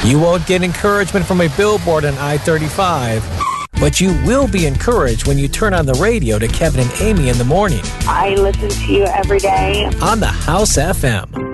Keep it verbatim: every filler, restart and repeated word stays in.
You won't get encouragement from a billboard on I thirty-five, but you will be encouraged when you turn on the radio to Kevin and Amy in the morning. I listen to you every day on the House F M.